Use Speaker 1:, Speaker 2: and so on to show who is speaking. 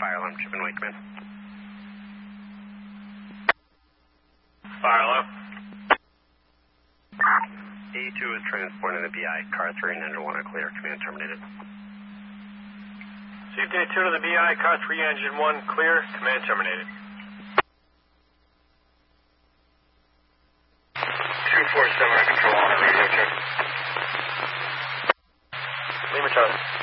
Speaker 1: fire alarm, chip and wake, man.
Speaker 2: Fire alarm.
Speaker 1: A2 is transporting the BI. Car 3 and engine 1 are clear. Command terminated.
Speaker 2: Received A2 to the BI. Car 3, engine 1 clear. Command terminated.
Speaker 1: 247 on control on the radio check.
Speaker 2: Lima Charlie.